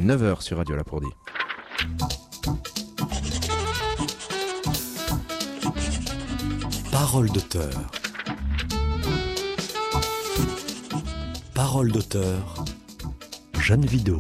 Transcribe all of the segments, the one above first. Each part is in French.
9 heures sur Radio Lapourdie. Parole d'auteur. Parole d'auteur. Jeanne Vidot.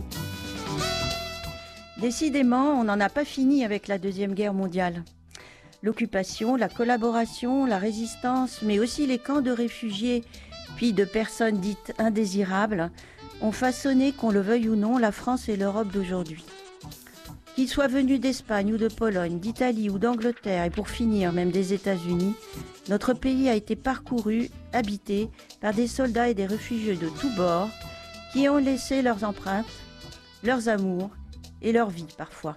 Décidément, on n'en a pas fini avec la Deuxième Guerre mondiale. L'occupation, la collaboration, la résistance, mais aussi les camps de réfugiés, puis de personnes dites indésirables, ont façonné, qu'on le veuille ou non, la France et l'Europe d'aujourd'hui. Qu'ils soient venus d'Espagne ou de Pologne, d'Italie ou d'Angleterre, et pour finir même des États-Unis, notre pays a été parcouru, habité par des soldats et des réfugiés de tous bords qui ont laissé leurs empreintes, leurs amours et leur vie parfois.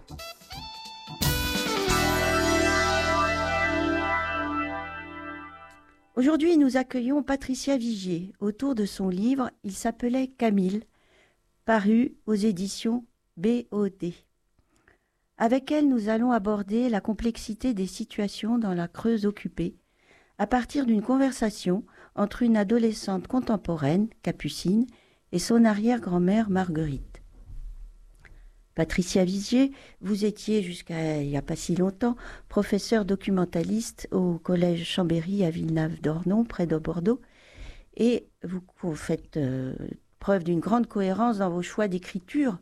Aujourd'hui, nous accueillons Patricia Vigier autour de son livre. Il s'appelait Camille, paru aux éditions BOD. Avec elle, nous allons aborder la complexité des situations dans la Creuse occupée, à partir d'une conversation entre une adolescente contemporaine, Capucine, et son arrière-grand-mère Marguerite. Patricia Vigier, vous étiez jusqu'à il n'y a pas si longtemps professeure documentaliste au collège Chambéry à Villeneuve-d'Ornon, près de Bordeaux, et vous faites preuve d'une grande cohérence dans vos choix d'écriture,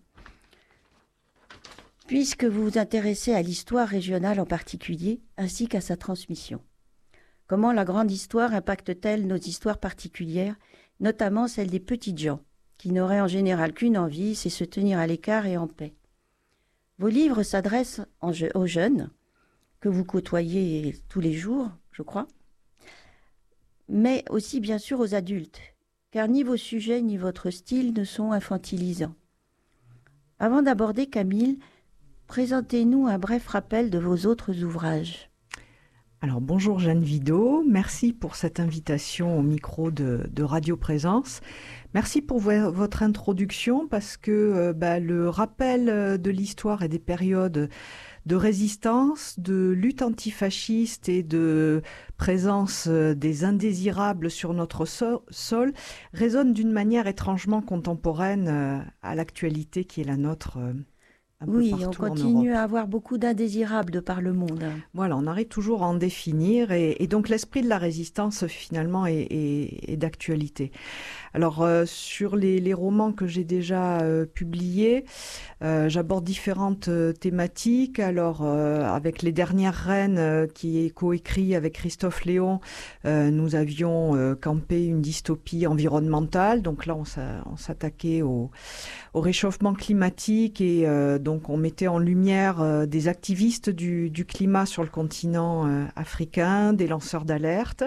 puisque vous vous intéressez à l'histoire régionale en particulier, ainsi qu'à sa transmission. Comment la grande histoire impacte-t-elle nos histoires particulières, notamment celles des petites gens, qui n'auraient en général qu'une envie, c'est se tenir à l'écart et en paix. Vos livres s'adressent aux jeunes, que vous côtoyez tous les jours, je crois, mais aussi bien sûr aux adultes, car ni vos sujets ni votre style ne sont infantilisants. Avant d'aborder Camille, présentez-nous un bref rappel de vos autres ouvrages. Alors bonjour Jeanne Vidot, merci pour cette invitation au micro de Radio Présence. Merci pour votre introduction parce que le rappel de l'histoire et des périodes de résistance, de lutte antifasciste et de présence des indésirables sur notre sol résonne d'une manière étrangement contemporaine à l'actualité qui est la nôtre. Oui, on continue à avoir beaucoup d'indésirables de par le monde. Voilà, on arrive toujours à en définir et donc l'esprit de la résistance finalement est d'actualité. Alors sur les romans que j'ai déjà publiés, j'aborde différentes thématiques. Alors avec Les Dernières Reines qui est coécrit avec Christophe Léon, nous avions campé une dystopie environnementale. Donc là on s'attaquait au réchauffement climatique et donc on mettait en lumière des activistes du climat sur le continent africain, des lanceurs d'alerte.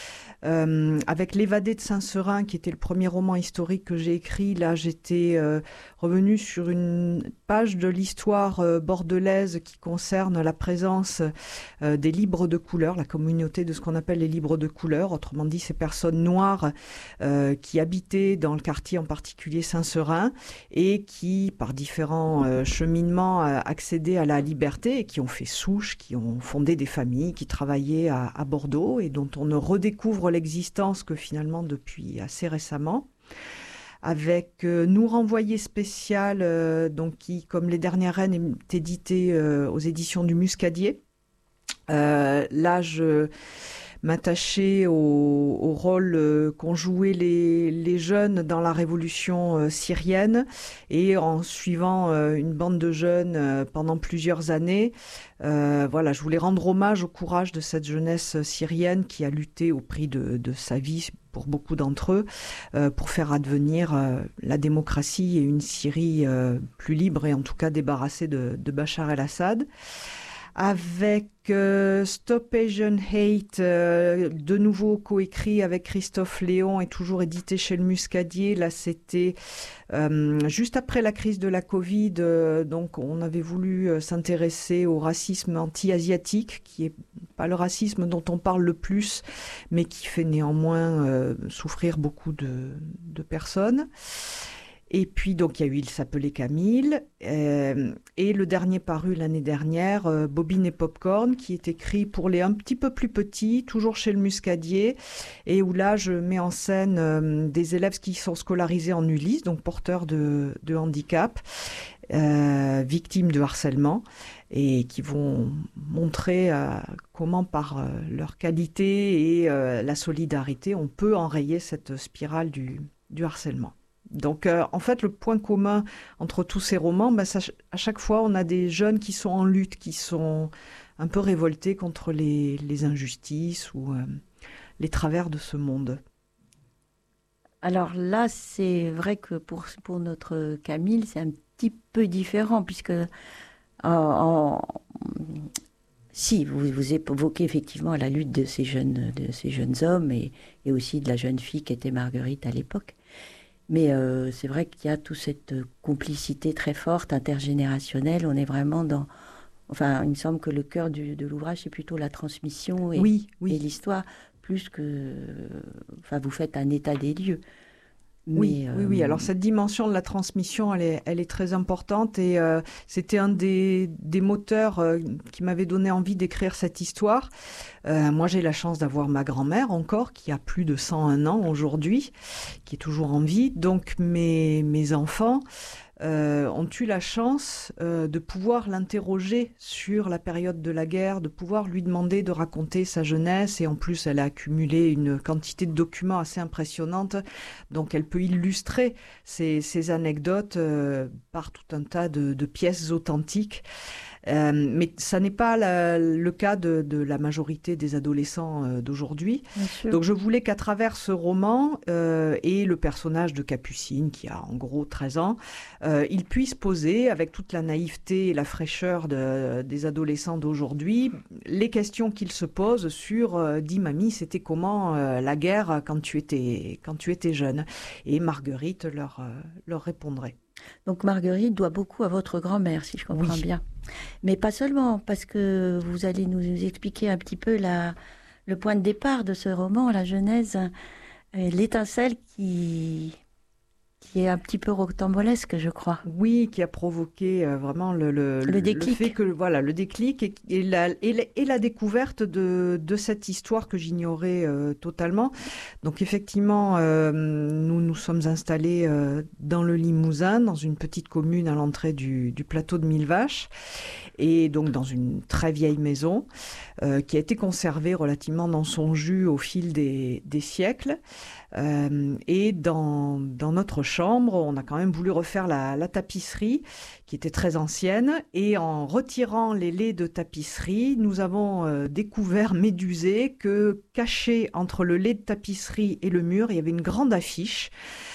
Avec L'Évadé de Saint-Seurin, qui était le premier roman historique que j'ai écrit, là j'étais revenue sur une page de l'histoire bordelaise qui concerne la présence des libres de couleur, la communauté de ce qu'on appelle les libres de couleur, autrement dit ces personnes noires qui habitaient dans le quartier en particulier Saint-Seurin et qui par différents cheminements accédaient à la liberté et qui ont fait souche, qui ont fondé des familles, qui travaillaient à Bordeaux et dont on ne redécouvre l'existence que finalement depuis assez récemment, avec Nous renvoyer spécial, donc qui, comme Les Dernières Reines, est édité aux éditions du Muscadier. Là, je m'attachais au rôle qu'ont joué les jeunes dans la révolution syrienne et en suivant une bande de jeunes pendant plusieurs années. Voilà, je voulais rendre hommage au courage de cette jeunesse syrienne qui a lutté au prix de sa vie pour beaucoup d'entre eux pour faire advenir la démocratie et une Syrie plus libre et en tout cas débarrassée de Bachar el-Assad. Avec Stop Asian Hate, de nouveau coécrit avec Christophe Léon et toujours édité chez le Muscadier. Là, c'était juste après la crise de la Covid, donc on avait voulu s'intéresser au racisme anti-asiatique, qui est pas le racisme dont on parle le plus, mais qui fait néanmoins souffrir beaucoup de personnes. Et puis, donc, il s'appelait Camille. Et le dernier paru l'année dernière, Bobine et Popcorn, qui est écrit pour les un petit peu plus petits, toujours chez le Muscadier, et où là, je mets en scène des élèves qui sont scolarisés en Ulysse, donc porteurs de handicap, victimes de harcèlement, et qui vont montrer comment, par leur qualité et la solidarité, on peut enrayer cette spirale du harcèlement. Donc, en fait, le point commun entre tous ces romans, à chaque fois, on a des jeunes qui sont en lutte, qui sont un peu révoltés contre les injustices ou les travers de ce monde. Alors là, c'est vrai que pour notre Camille, c'est un petit peu différent, puisque si vous évoquez effectivement la lutte de ces jeunes hommes et aussi de la jeune fille qui était Marguerite à l'époque. Mais c'est vrai qu'il y a toute cette complicité très forte, intergénérationnelle. On est vraiment dans... Enfin, il me semble que le cœur de l'ouvrage, c'est plutôt la transmission et l'histoire, plus que... Enfin, vous faites un état des lieux. Oui. Alors, cette dimension de la transmission, elle est très importante. Et c'était un des moteurs qui m'avait donné envie d'écrire cette histoire. Moi, j'ai la chance d'avoir ma grand-mère encore, qui a plus de 101 ans aujourd'hui, qui est toujours en vie. Donc, mes enfants ont eu la chance de pouvoir l'interroger sur la période de la guerre, de pouvoir lui demander de raconter sa jeunesse. Et en plus, elle a accumulé une quantité de documents assez impressionnante. Donc, elle peut illustrer ces anecdotes par tout un tas de pièces authentiques. Mais ça n'est pas le cas de la majorité des adolescents d'aujourd'hui. Donc je voulais qu'à travers ce roman et le personnage de Capucine, qui a en gros 13 ans, il puisse poser, avec toute la naïveté et la fraîcheur des adolescents d'aujourd'hui, les questions qu'ils se posent sur « Dis mamie, c'était comment la guerre quand tu étais jeune ?» Et Marguerite leur répondrait. Donc Marguerite doit beaucoup à votre grand-mère, si je comprends bien. Mais pas seulement, parce que vous allez nous expliquer un petit peu le point de départ de ce roman, la genèse, l'étincelle qui est un petit peu rocambolesque, je crois. Oui, qui a provoqué vraiment le déclic. Le fait que, voilà, le déclic et la découverte de cette histoire que j'ignorais totalement. Donc effectivement, nous sommes installés dans le Limousin, dans une petite commune à l'entrée du plateau de Millevaches, et donc dans une très vieille maison qui a été conservée relativement dans son jus au fil des siècles. Et dans notre chambre, on a quand même voulu refaire la tapisserie qui était très ancienne, et en retirant les laits de tapisserie, nous avons découvert, médusé, que caché entre le lait de tapisserie et le mur, il y avait une grande affiche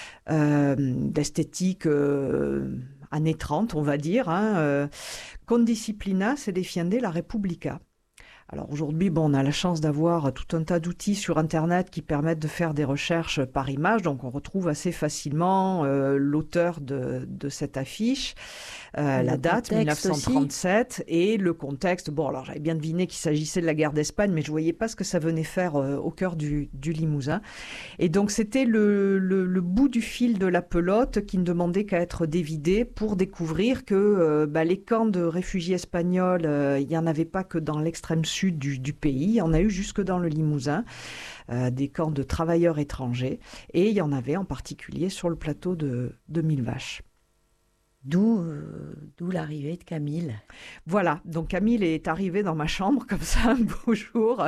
d'esthétique années 30, on va dire, Con disciplina se defiende la Repubblica. Alors aujourd'hui, on a la chance d'avoir tout un tas d'outils sur Internet qui permettent de faire des recherches par image. Donc on retrouve assez facilement l'auteur de cette affiche, la date, 1937, aussi. Et le contexte. Bon, alors j'avais bien deviné qu'il s'agissait de la guerre d'Espagne, mais je ne voyais pas ce que ça venait faire au cœur du Limousin. Et donc c'était le bout du fil de la pelote qui ne demandait qu'à être dévidé pour découvrir que les camps de réfugiés espagnols, il n'y en avait pas que dans l'extrême sud du pays, il y en a eu jusque dans le Limousin, des camps de travailleurs étrangers, et il y en avait en particulier sur le plateau de Millevaches. D'où l'arrivée de Camille. Voilà, donc Camille est arrivée dans ma chambre comme ça un beau jour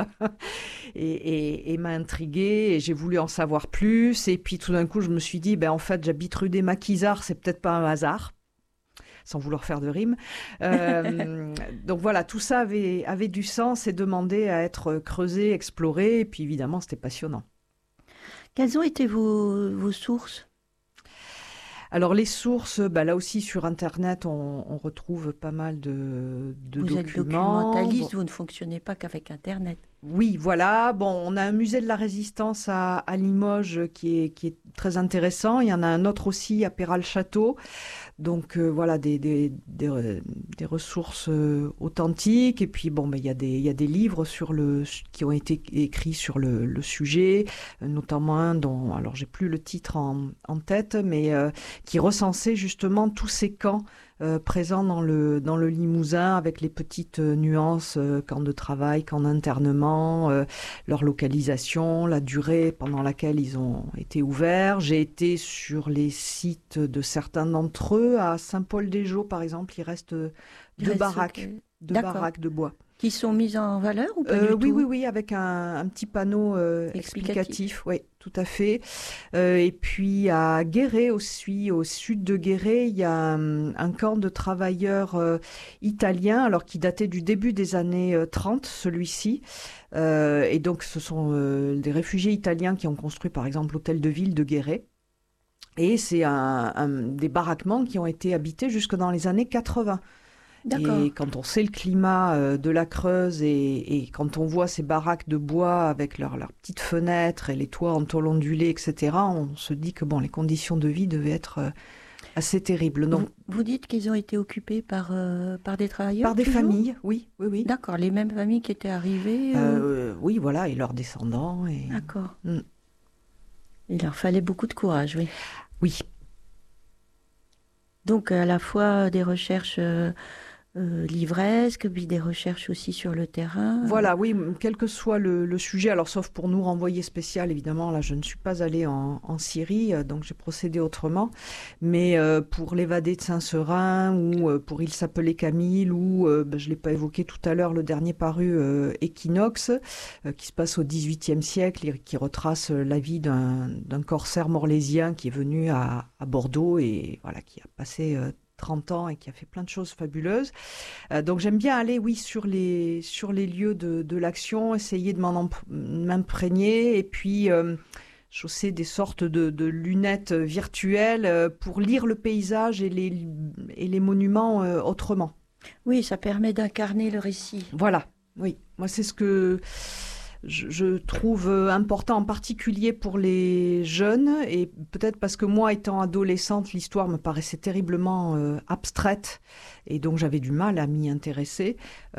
et m'a intriguée, et j'ai voulu en savoir plus, et puis tout d'un coup je me suis dit, en fait j'habite rue des Maquisards, c'est peut-être pas un hasard, sans vouloir faire de rime. Donc voilà, tout ça avait du sens et demandait à être creusé, exploré, et puis évidemment c'était passionnant. Quelles ont été vos sources ? Alors les sources, là aussi sur Internet, on retrouve pas mal de documents. Vous êtes documentaliste, vous ne fonctionnez pas qu'avec Internet. Oui, voilà. Bon, on a un musée de la Résistance à Limoges qui est très intéressant. Il y en a un autre aussi à Péral-Château. Donc voilà, des ressources authentiques. Et puis bon, il y a des livres qui ont été écrits sur le sujet, notamment un dont, alors j'ai plus le titre en tête, mais qui recensait justement tous ces camps présents dans le Limousin, avec les petites nuances, camps de travail, camps d'internement, leur localisation, la durée pendant laquelle ils ont été ouverts. J'ai été sur les sites de certains d'entre eux. À Saint-Paul-des-Geaux, par exemple, il reste deux baraques de bois. Qui sont mises en valeur ou pas du tout? Oui, avec un petit panneau explicatif. Oui, tout à fait. Et puis à Guéret aussi, au sud de Guéret, il y a un camp de travailleurs italiens, alors qui datait du début des années 30, celui-ci. Et donc ce sont des réfugiés italiens qui ont construit par exemple l'hôtel de ville de Guéret. Et c'est des baraquements qui ont été habités jusque dans les années 80. D'accord. Et quand on sait le climat de la Creuse et quand on voit ces baraques de bois avec leurs petites fenêtres et les toits en tôle ondulée, etc., on se dit que bon, les conditions de vie devaient être assez terribles. Donc, vous dites qu'ils ont été occupés par des travailleurs? Par des toujours familles, oui. D'accord, les mêmes familles qui étaient arrivées Oui, voilà, et leurs descendants. D'accord. Il leur fallait beaucoup de courage, oui. Oui. Donc à la fois des recherches livresques, puis des recherches aussi sur le terrain. Voilà, oui, quel que soit le sujet, alors sauf pour nous renvoyer spécial, évidemment, là je ne suis pas allée en Syrie, donc j'ai procédé autrement, mais pour l'évadé de Saint-Seurin, ou pour Il s'appelait Camille, ou je ne l'ai pas évoqué tout à l'heure, le dernier paru, Équinoxe, qui se passe au XVIIIe siècle et qui retrace la vie d'un corsaire morlésien qui est venu à Bordeaux et voilà, qui a passé 30 ans et qui a fait plein de choses fabuleuses. Donc j'aime bien aller, oui, sur les lieux de l'action, essayer de m'imprégner et puis chausser des sortes de lunettes virtuelles pour lire le paysage et les monuments autrement. Oui, ça permet d'incarner le récit. Voilà, oui. Moi, c'est ce que je trouve important, en particulier pour les jeunes, et peut-être parce que moi, étant adolescente, l'histoire me paraissait terriblement abstraite, et donc j'avais du mal à m'y intéresser.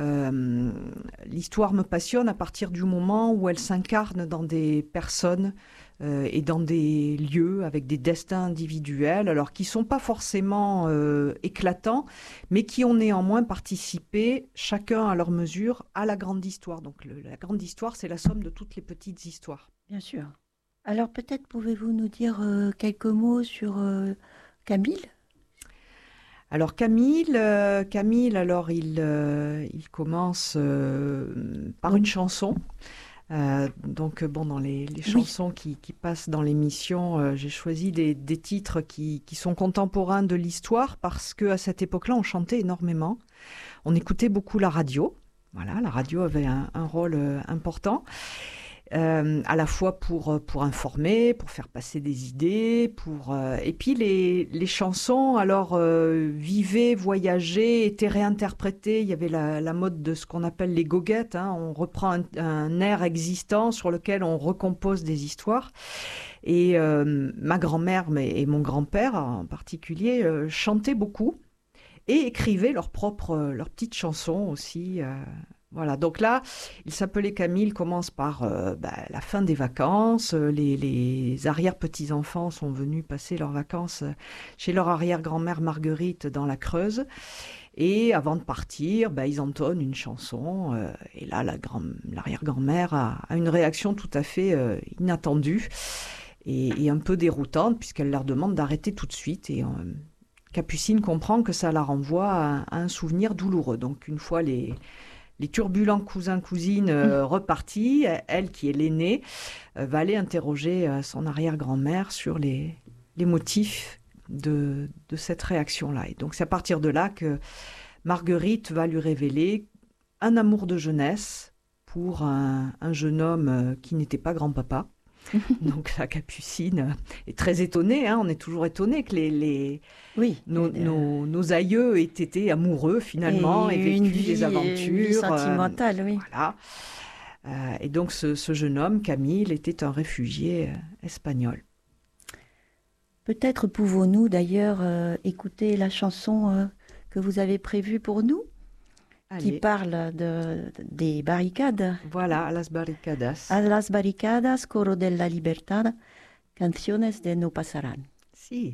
L'histoire me passionne à partir du moment où elle s'incarne dans des personnes et dans des lieux avec des destins individuels, alors qui ne sont pas forcément éclatants, mais qui ont néanmoins participé, chacun à leur mesure, à la grande histoire. Donc la grande histoire, c'est la somme de toutes les petites histoires. Bien sûr. Alors peut-être pouvez-vous nous dire quelques mots sur Camille ? Alors Camille, alors il commence par une chanson. Donc bon, dans les chansons qui passent dans l'émission, j'ai choisi des titres qui sont contemporains de l'histoire parce qu'à cette époque-là, on chantait énormément. On écoutait beaucoup la radio. Voilà, la radio avait un rôle important. À la fois pour informer, pour faire passer des idées, et puis les chansons, alors vivaient, voyageaient, étaient réinterprétées. Il y avait la mode de ce qu'on appelle les goguettes, hein. On reprend un air existant sur lequel on recompose des histoires. Et ma grand-mère et mon grand-père en particulier chantaient beaucoup et écrivaient leurs petites chansons aussi. Voilà, donc là, il s'appelait Camille, commence par la fin des vacances. Les arrière-petits-enfants sont venus passer leurs vacances chez leur arrière-grand-mère Marguerite dans la Creuse. Et avant de partir, ils entonnent une chanson. Et là, l'arrière-grand-mère a une réaction tout à fait inattendue et un peu déroutante, puisqu'elle leur demande d'arrêter tout de suite. Et Capucine comprend que ça la renvoie à un souvenir douloureux. Donc une fois les turbulents cousins-cousines repartis, elle, qui est l'aînée, va aller interroger son arrière-grand-mère sur les motifs de cette réaction-là. Et donc c'est à partir de là que Marguerite va lui révéler un amour de jeunesse pour un jeune homme qui n'était pas grand-papa. Donc la Capucine est très étonnée, hein. On est toujours étonné que nos aïeux aient été amoureux finalement et vécu des aventures. Une vie sentimentale, oui. Voilà. Et donc ce jeune homme, Camille, était un réfugié espagnol. Peut-être pouvons-nous d'ailleurs écouter la chanson que vous avez prévue pour nous, qui Allez, parle des barricades. voilà, a las barricadas. A las barricadas, coro de la libertad, canciones de no pasarán. Si.